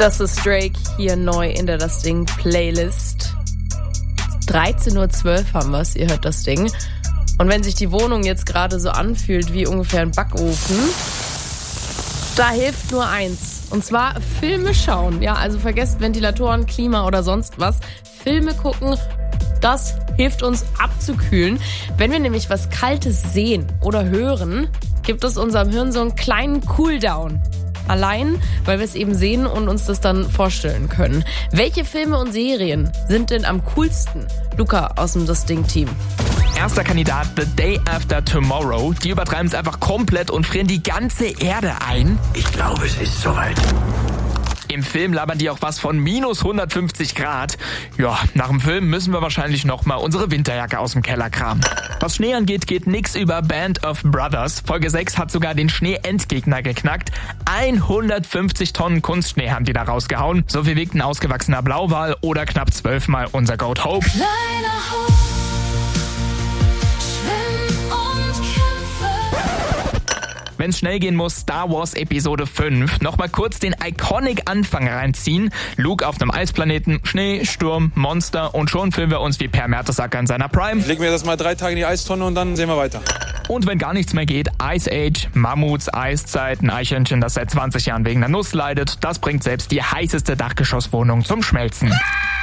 Das ist Drake hier neu in der Das Ding Playlist. 13:12 Uhr haben wir es, ihr hört das Ding. Und wenn sich die Wohnung jetzt gerade so anfühlt wie ungefähr ein Backofen, da hilft nur eins. Und zwar Filme schauen. Ja, also vergesst Ventilatoren, Klima oder sonst was. Filme gucken, das hilft uns abzukühlen. Wenn wir nämlich was Kaltes sehen oder hören, gibt es unserem Hirn so einen kleinen Cooldown. Allein, weil wir es eben sehen und uns das dann vorstellen können. Welche Filme und Serien sind denn am coolsten? Luca aus dem Das Ding-Team. Erster Kandidat, The Day After Tomorrow. Die übertreiben es einfach komplett und frieren die ganze Erde ein. Ich glaube, es ist soweit. Im Film labern die auch was von minus 150 Grad. Ja, nach dem Film müssen wir wahrscheinlich nochmal unsere Winterjacke aus dem Keller kramen. Was Schnee angeht, geht nix über Band of Brothers. Folge 6 hat sogar den Schnee-Endgegner geknackt. 150 Tonnen Kunstschnee haben die da rausgehauen. So viel wiegt ein ausgewachsener Blauwal oder knapp 12-mal unser Goat Hope. Wenn es schnell gehen muss, Star Wars Episode 5. Nochmal kurz den Iconic-Anfang reinziehen. Luke auf einem Eisplaneten, Schnee, Sturm, Monster und schon fühlen wir uns wie Per Mertesacker in seiner Prime. Legen wir das mal 3 Tage in die Eistonne und dann sehen wir weiter. Und wenn gar nichts mehr geht, Ice Age, Mammuts, Eiszeit, ein Eichhörnchen, das seit 20 Jahren wegen der Nuss leidet, das bringt selbst die heißeste Dachgeschosswohnung zum Schmelzen.